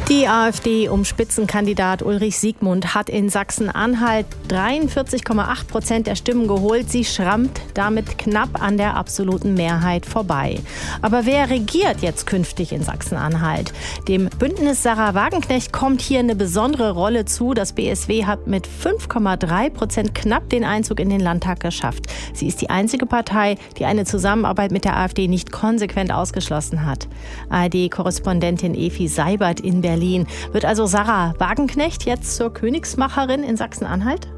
Die AfD um Spitzenkandidat Ulrich Siegmund hat in Sachsen-Anhalt 43,8% der Stimmen geholt. Sie schrammt damit knapp an der absoluten Mehrheit vorbei. Aber wer regiert jetzt künftig in Sachsen-Anhalt? Dem Bündnis Sarah Wagenknecht kommt hier eine besondere Rolle zu. Das BSW hat mit 5,3% knapp den Einzug in den Landtag geschafft. Sie ist die einzige Partei, die eine Zusammenarbeit mit der AfD nicht konsequent ausgeschlossen hat. ARD-Korrespondentin Evi Seibert in Berlin. Wird also Sarah Wagenknecht jetzt zur Königsmacherin in Sachsen-Anhalt?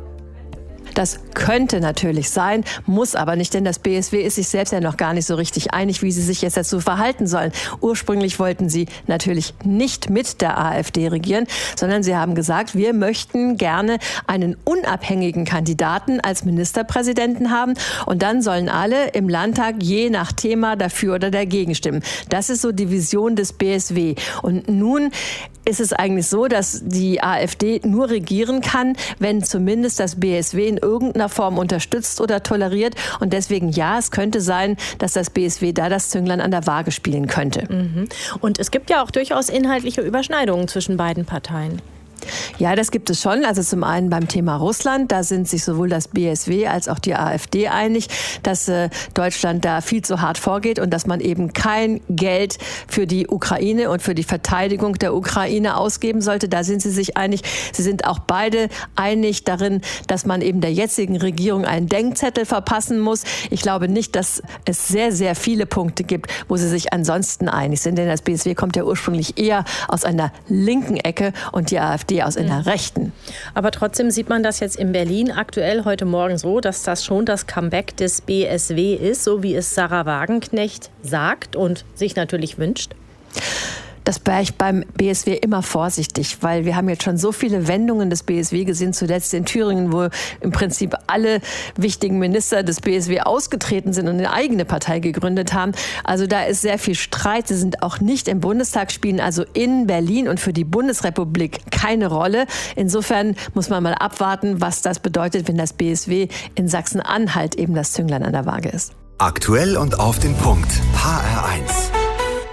Das könnte natürlich sein, muss aber nicht, denn das BSW ist sich selbst ja noch gar nicht so richtig einig, wie sie sich jetzt dazu verhalten sollen. Ursprünglich wollten sie natürlich nicht mit der AfD regieren, sondern sie haben gesagt, wir möchten gerne einen unabhängigen Kandidaten als Ministerpräsidenten haben und dann sollen alle im Landtag je nach Thema dafür oder dagegen stimmen. Das ist so die Vision des BSW. Und nun ist es eigentlich so, dass die AfD nur regieren kann, wenn zumindest das BSW in irgendeiner Form unterstützt oder toleriert. Und deswegen ja, es könnte sein, dass das BSW da das Zünglein an der Waage spielen könnte. Und es gibt ja auch durchaus inhaltliche Überschneidungen zwischen beiden Parteien. Ja, das gibt es schon. Also zum einen beim Thema Russland, da sind sich sowohl das BSW als auch die AfD einig, dass Deutschland da viel zu hart vorgeht und dass man eben kein Geld für die Ukraine und für die Verteidigung der Ukraine ausgeben sollte. Da sind sie sich einig. Sie sind auch beide einig darin, dass man eben der jetzigen Regierung einen Denkzettel verpassen muss. Ich glaube nicht, dass es sehr, sehr viele Punkte gibt, wo sie sich ansonsten einig sind. Denn das BSW kommt ja ursprünglich eher aus einer linken Ecke und die AfD aus einer rechten. Aber trotzdem sieht man das jetzt in Berlin aktuell heute Morgen so, dass das schon das Comeback des BSW ist, so wie es Sarah Wagenknecht sagt und sich natürlich wünscht. Das wäre ich beim BSW immer vorsichtig, weil wir haben jetzt schon so viele Wendungen des BSW gesehen, zuletzt in Thüringen, wo im Prinzip alle wichtigen Minister des BSW ausgetreten sind und eine eigene Partei gegründet haben. Also da ist sehr viel Streit. Sie sind auch nicht im Bundestag, spielen also in Berlin und für die Bundesrepublik keine Rolle. Insofern muss man mal abwarten, was das bedeutet, wenn das BSW in Sachsen-Anhalt eben das Zünglein an der Waage ist. Aktuell und auf den Punkt. HR1.